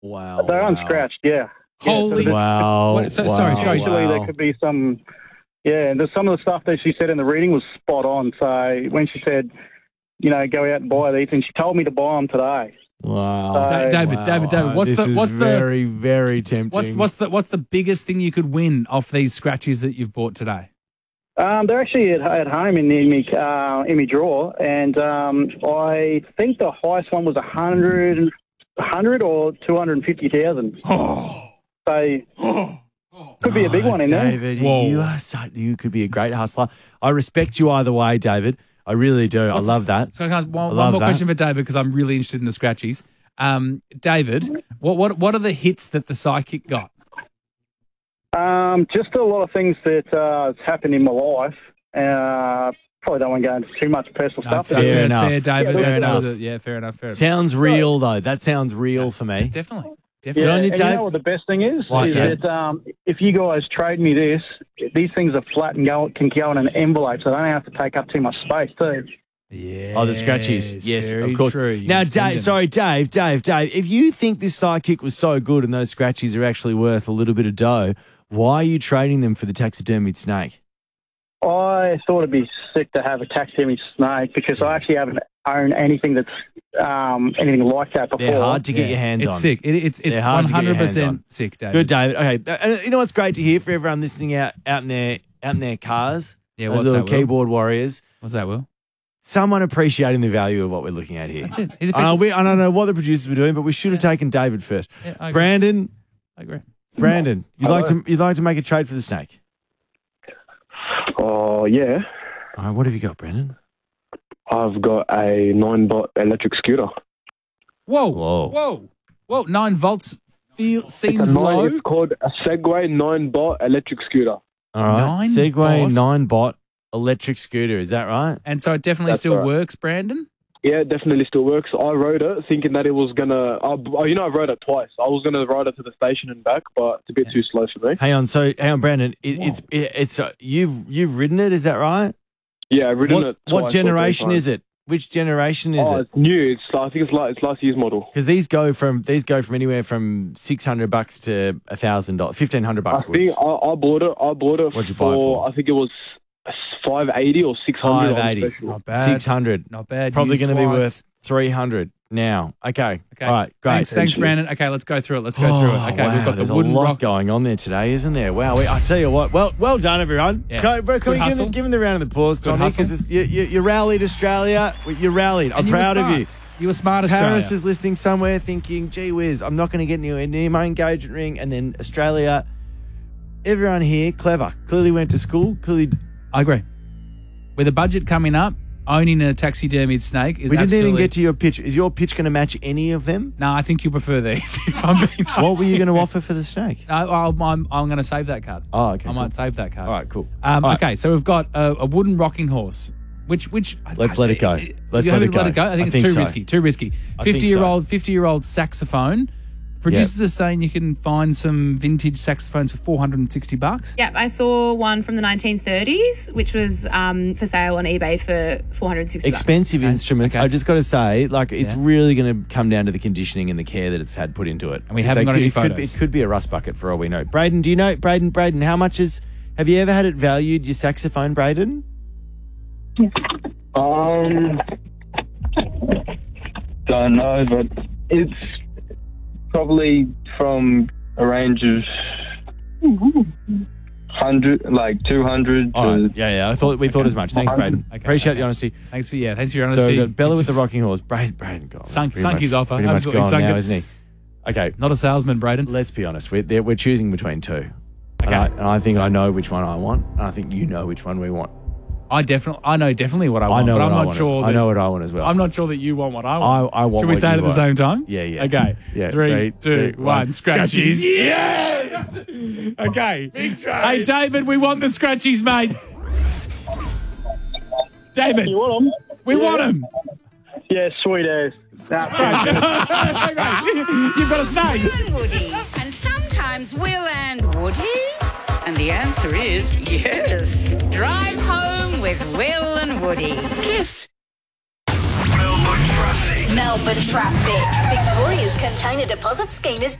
Wow. They're unscratched, yeah. Holy Wow. Sorry. Usually there could be some, and there's some of the stuff that she said in the reading was spot on. So when she said, go out and buy these, and she told me to buy them today. Wow. David, what's very, very tempting. what's the biggest thing you could win off these scratchies that you've bought today? They're actually at home in my drawer, and I think the highest one was 100 or 250,000. So could be a big one in there. David, you could be a great hustler. I respect you either way, David. I really do. I love that. So one more question for David, because I'm really interested in the scratchies. David, what are the hits that the psychic got? Just a lot of things that has happened in my life. Probably don't want to go into too much personal stuff. Fair enough. Fair, David. Fair enough. enough. Fair enough. Sounds real, though. That sounds real for me. Definitely. Yeah, and you know what the best thing is? That if you guys trade me this, these things are flat and can go in an envelope, so I don't have to take up too much space too. Yeah. Oh, the scratchies. Yes, very of course. True. Now, Dave, if you think this psychic was so good and those scratchies are actually worth a little bit of dough, why are you trading them for the taxidermied snake? I thought it'd be sick to have a taxidermied snake because I actually haven't owned anything that's anything like that before. They're hard to get your hands on. It's sick. It's 100% sick, David. Good, David. Okay, and you know what's great to hear for everyone listening out in their cars? Yeah, those what's little that, Will? keyboard warriors. What's that, Will? Someone appreciating the value of what we're looking at here. That's it. I don't know what the producers were doing, but we should have taken David first. Yeah, I agree. Brandon, I agree. Brandon, you'd like to make a trade for the snake? Oh, yeah. All right, what have you got, Brandon? I've got a 9-volt electric scooter. Whoa. 9 volts seems low. It's called a Segway 9-bot electric scooter. All right. 9 Segway bot? 9-bot electric scooter. Is that right? And so it definitely That's still right. works, Brandon? Yeah, it definitely still works. I rode it thinking that it was going to... I rode it twice. I was going to ride it to the station and back, but it's a bit too slow for me. Hang on, Brandon. It's you've ridden it, is that right? Yeah, I've ridden it twice. What generation is it? Which generation is it? It's new. I think it's last year's model. Because these go from anywhere from $600 to $1,000, $1,500. I think I bought it. What'd you buy it for? I think it was $580 or $600. $580. Not bad. $600. Not bad. Probably Used going to be twice. worth $300 now. Okay. All right. Great. Thanks, Brandon. Okay, let's go through it. Okay, wow, we've got there's the wooden a lot rock. going on there today, isn't there? Wow. I tell you what. Well done, everyone. Yeah. Can we give him the round of applause, Tommy? Because you rallied Australia. You rallied. I'm proud of you. You were smart, Australia. Paris is listening somewhere thinking, gee whiz, I'm not going to get near my engagement ring. And then Australia, everyone here, clever. Clearly went to school. Clearly. I agree. With a budget coming up, owning a taxidermied snake is We didn't even absolutely- get to your pitch. Is your pitch going to match any of them? No, I think you prefer these. If I'm being What were you going to offer for the snake? I'm going to save that card. Oh, okay. I might save that card. All right, cool. All right. Okay, so we've got a wooden rocking horse, which Let's let it go. Let's you let haven't it go. let it go. I think it's too so. risky. Too risky. I think 50-year-old saxophone. Producers are saying you can find some vintage saxophones for $460. Yep, I saw one from the 1930s, which was for sale on eBay for $460. Expensive instruments. Okay. I just got to say, it's really going to come down to the conditioning and the care that it's had put into it. And we haven't got any it photos. It could be a rust bucket for all we know. Braden, do you know, Braden, how much have you ever had it valued, your saxophone, Braden? Don't know, but it's probably from a range of 100, like 200 All to... right. Yeah. We thought as much. Thanks, Braden. Appreciate the honesty. Thanks for your honesty. So we've got Bella with the rocking horse. Braden gone. Sunk Pretty much- his offer. Pretty much Absolutely gone sunk now, it. isn't he? Okay. Not a salesman, Braden. Let's be honest. We're choosing between two. Okay. And I think I know which one I want, and I think you know which one we want. I know definitely what I want, but I'm not sure. I know what I want as well. I'm not sure that you want what I want. I want. Should we what say you it at the want. same time? Yeah. Okay. Yeah. 3, 2, 1. Scratchies. Yes. Okay. Hey, David, we want the scratchies, mate. David. You want them? We want them. Yeah, sweet as. You've got a snake. And Woody. And sometimes Will and Woody. And the answer is yes. Drive home with Will and Woody. Kiss. Melbourne traffic. Melbourne traffic. Victoria's container deposit scheme is